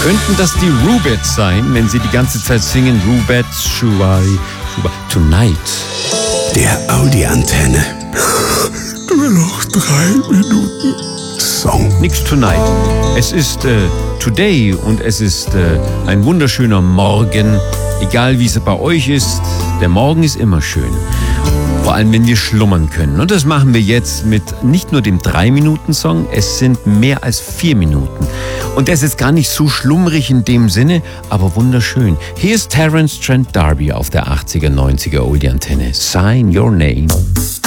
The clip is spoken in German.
Könnten das die Rubettes sein, wenn sie die ganze Zeit singen Rubettes, Shubai, Tonight? Der Audi-Antenne. Nur noch 3 Minuten Song. Nix Tonight. Es ist Today und es ist ein wunderschöner Morgen. Egal wie es bei euch ist, der Morgen ist immer schön. Vor allem, wenn wir schlummern können. Und das machen wir jetzt mit nicht nur dem 3-Minuten-Song, es sind mehr als 4 Minuten. Und der ist jetzt gar nicht so schlummrig in dem Sinne, aber wunderschön. Hier ist Terence Trent D'Arby auf der 80er, 90er Oldie-Antenne. Sign Your Name.